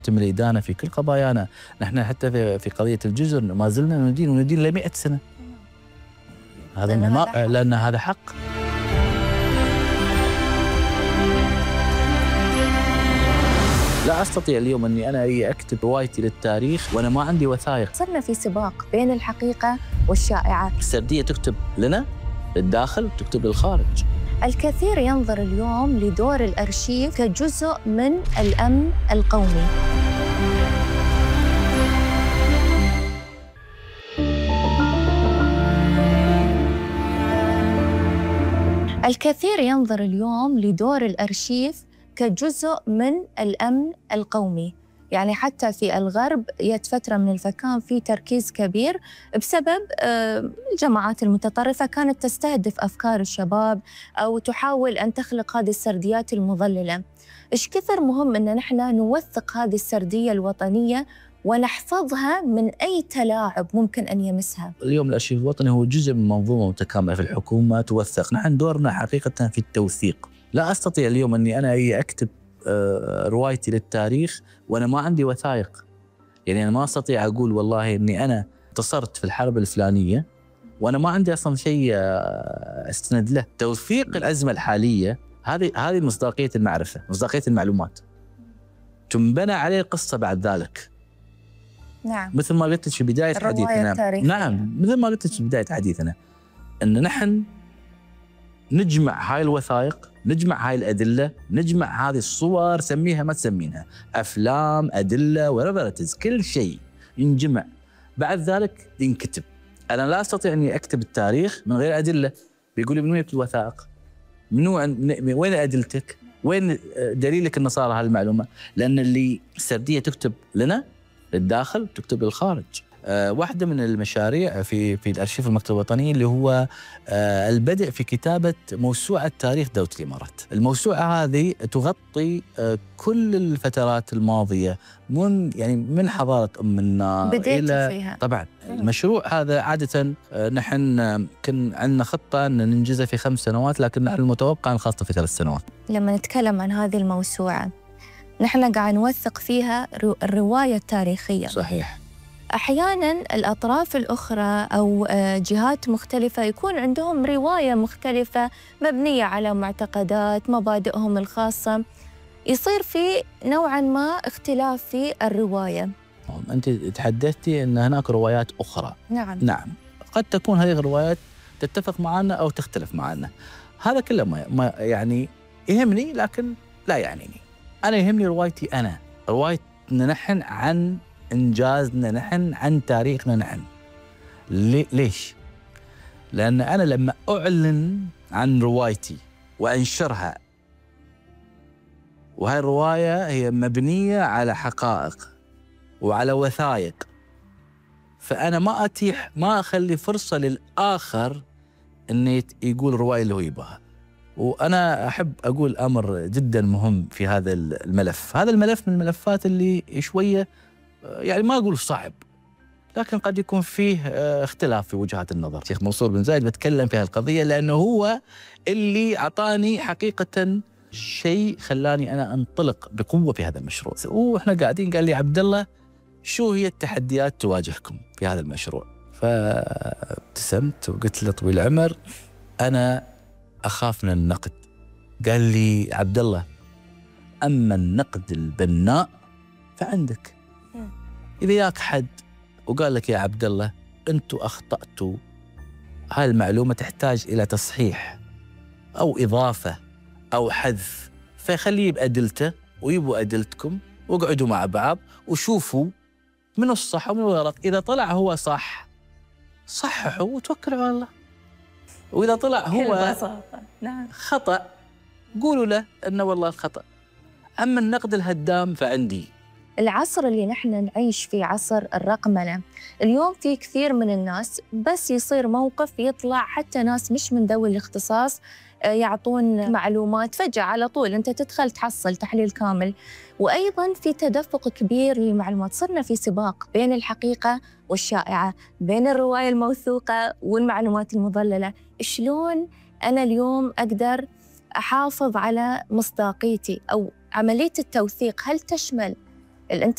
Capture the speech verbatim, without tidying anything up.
تم الإدانة في كل قضايانا. نحن حتى في في قضية الجزر ما زلنا ندين وندين ل مئة سنة. هذا لأن ما هذا لأن هذا حق. لا أستطيع اليوم أني أنا أكتب روايتي للتاريخ وأنا ما عندي وثائق. صرنا في سباق بين الحقيقة والشائعات. السردية تكتب لنا للداخل وتكتب للخارج. الكثير ينظر اليوم لدور الأرشيف كجزء من الأمن القومي. الكثير ينظر اليوم لدور الأرشيف كجزء من الأمن القومي. يعني حتى في الغرب يد فترة من الفكان في تركيز كبير بسبب الجماعات المتطرفة كانت تستهدف أفكار الشباب أو تحاول أن تخلق هذه السرديات المضللة. إيش كثر مهم أن نحن نوثق هذه السردية الوطنية ونحفظها من أي تلاعب ممكن أن يمسها. اليوم الأرشيف الوطني هو جزء من منظومة متكاملة في الحكومة توثق. نحن دورنا حقيقة في التوثيق. لا أستطيع اليوم أني أنا أكتب روايتي للتاريخ وأنا ما عندي وثائق. يعني أنا ما أستطيع أقول والله أني أنا انتصرت في الحرب الفلانية وأنا ما عندي أصلا شيء أستند له. توثيق الأزمة الحالية هذه هذه مصداقية المعرفة، مصداقية المعلومات، تنبنى عليه القصة بعد ذلك. نعم. مثل ما قلت في بداية حديثنا. نعم، مثل ما قلت في بداية حديثنا أن نحن نجمع هاي الوثائق، نجمع هاي الأدلة، نجمع هذه الصور، سميها ما تسمينها، أفلام، أدلة، وربرتز، كل شيء ينجمع. بعد ذلك ينكتب. أنا لا أستطيع أني أكتب التاريخ من غير أدلة. بيقولي منو يكتب الوثائق؟ منو وين أدلتك؟ وين دليلك أن صار هالمعلومة؟ لأن اللي السردية تكتب لنا للداخل تكتب للخارج. أه واحدة من المشاريع في في الأرشيف المكتبة الوطنية اللي هو أه البدء في كتابة موسوعة تاريخ دولة الإمارات. الموسوعة هذه تغطي أه كل الفترات الماضية من يعني من حضارة أم النار إلى فيها. طبعا المشروع هذا عادة أه نحن كان عندنا خطة أن ننجزه في خمس سنوات، لكن نحن المتوقع نخلصه في ثلاث سنوات. لما نتكلم عن هذه الموسوعة نحن قاعد نوثق فيها الرواية التاريخية. صحيح. أحياناً الأطراف الأخرى أو جهات مختلفة يكون عندهم رواية مختلفة مبنية على معتقدات، مبادئهم الخاصة، يصير في نوعاً ما اختلاف في الرواية. أنت تحدثتي أن هناك روايات أخرى. نعم. نعم، قد تكون هذه الروايات تتفق معنا أو تختلف معنا. هذا كله ما يعني يهمني، لكن لا يعنيني. أنا يهمني روايتي أنا، روايتنا نحن عن إنجازنا نحن، عن تاريخنا نحن. ليش؟ لأن أنا لما أعلن عن روايتي وأنشرها، وهي الرواية هي مبنية على حقائق وعلى وثائق، فأنا ما أتيح ما أخلي فرصة للآخر أن يقول الرواية اللي هو يبغاها. وأنا أحب أقول أمر جدا مهم في هذا الملف. هذا الملف من الملفات اللي شوية يعني ما أقول صعب، لكن قد يكون فيه اختلاف في وجهات النظر. شيخ منصور بن زايد بتكلم في هالقضية لأنه هو اللي أعطاني حقيقة شيء خلاني أنا أنطلق بقوة في هذا المشروع. وإحنا قاعدين قال لي عبد الله شو هي التحديات تواجهكم في هذا المشروع؟ فابتسمت وقلت له طويل العمر أنا أخاف من النقد. قال لي عبد الله أما النقد البناء فعندك. إذا ياك حد وقال لك يا عبد الله أنتوا أخطأتوا، هاي المعلومة تحتاج إلى تصحيح أو إضافة أو حذف، فخليه بأدلته ويبوا أدلتكم واقعدوا مع بعض وشوفوا منو الصح ومنو الغلط. إذا طلع هو صح صححوا وتوكلوا على الله، وإذا طلع هو نعم. خطأ قولوا له أنه والله الخطأ. أما النقد الهدام فعندي. العصر اللي نحن نعيش فيه عصر الرقمنة. اليوم في كثير من الناس بس يصير موقف يطلع حتى ناس مش من ذوي الاختصاص يعطون معلومات فجأة على طول أنت تدخل تحصل تحليل كامل. وأيضاً في تدفق كبير للمعلومات. صرنا في سباق بين الحقيقة والشائعة، بين الرواية الموثوقة والمعلومات المضللة. شلون أنا اليوم أقدر أحافظ على مصداقيتي؟ أو عملية التوثيق هل تشمل الانتباه